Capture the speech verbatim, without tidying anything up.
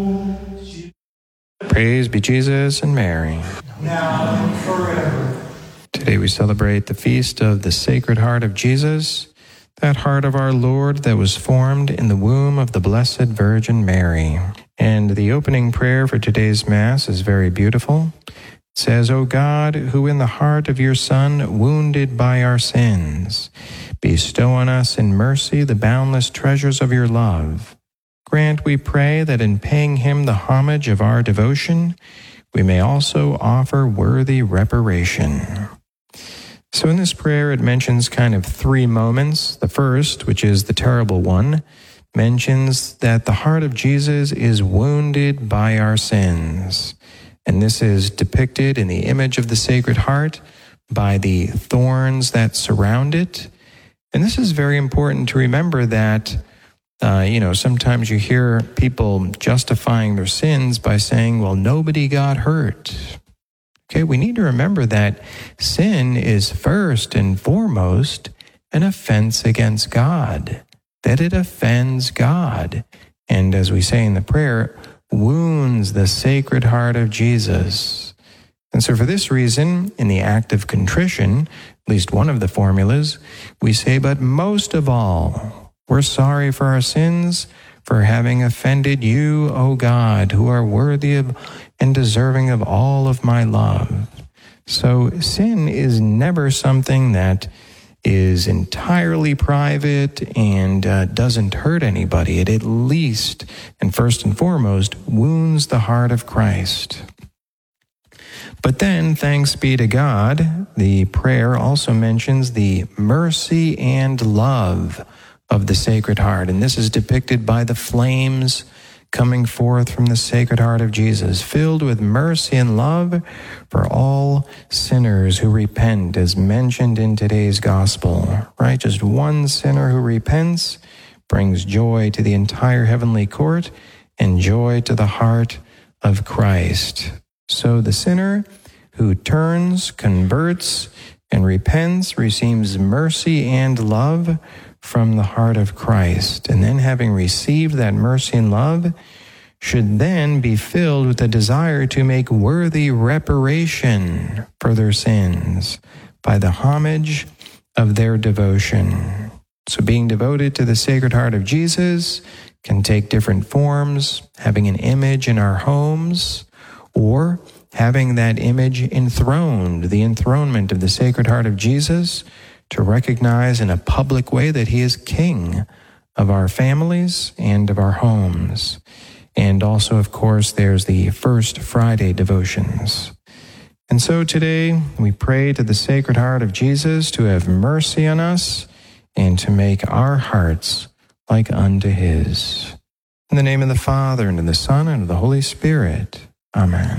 Praise be Jesus and Mary. Now and forever. Today we celebrate the feast of the Sacred Heart of Jesus, that heart of our Lord that was formed in the womb of the Blessed Virgin Mary. And the opening prayer for today's Mass is very beautiful. It says, O God, who in the heart of your Son, wounded by our sins, bestow on us in mercy the boundless treasures of your love. Grant, we pray, that in paying him the homage of our devotion, we may also offer worthy reparation. So in this prayer, it mentions kind of three moments. The first, which is the terrible one, mentions that the heart of Jesus is wounded by our sins. And this is depicted in the image of the Sacred Heart by the thorns that surround it. And this is very important to remember that Uh, you know, sometimes you hear people justifying their sins by saying, well, nobody got hurt. Okay, we need to remember that sin is first and foremost an offense against God, that it offends God. And as we say in the prayer, wounds the Sacred Heart of Jesus. And so for this reason, in the act of contrition, at least one of the formulas, we say, but most of all, we're sorry for our sins, for having offended you, O God, who are worthy of and deserving of all of my love. So sin is never something that is entirely private and uh, doesn't hurt anybody. It at least, and first and foremost, wounds the heart of Christ. But then, thanks be to God, the prayer also mentions the mercy and love of the Sacred Heart. And this is depicted by the flames coming forth from the Sacred Heart of Jesus, filled with mercy and love for all sinners who repent, as mentioned in today's gospel, right? Just one sinner who repents brings joy to the entire heavenly court and joy to the heart of Christ. So the sinner who turns, converts, and repents receives mercy and love from the heart of Christ. And then, having received that mercy and love, should then be filled with the desire to make worthy reparation for their sins by the homage of their devotion. So being devoted to the Sacred Heart of Jesus can take different forms, having an image in our homes, or having that image enthroned, the enthronement of the Sacred Heart of Jesus, to recognize in a public way that he is King of our families and of our homes. And also, of course, there's the First Friday devotions. And so today, we pray to the Sacred Heart of Jesus to have mercy on us and to make our hearts like unto his. In the name of the Father, and of the Son, and of the Holy Spirit. Amen.